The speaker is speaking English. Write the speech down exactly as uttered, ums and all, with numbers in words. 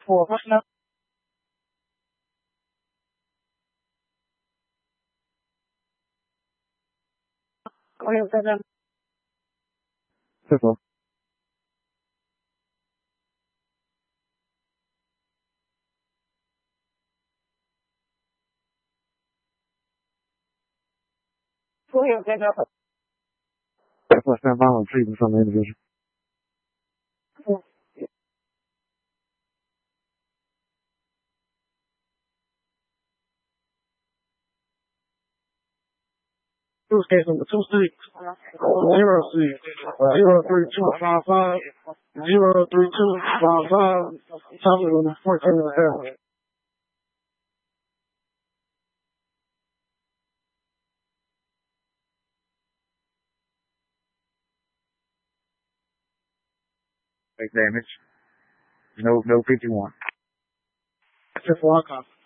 For what's up? Go ahead with that. Simple. Go ahead with that. That's what's not violent treatment from the individual. Two case number two six zero six zero three two five five zero three two five five. Top of the fourteen and a half. Big damage. No, no fifty-one. Just walk off.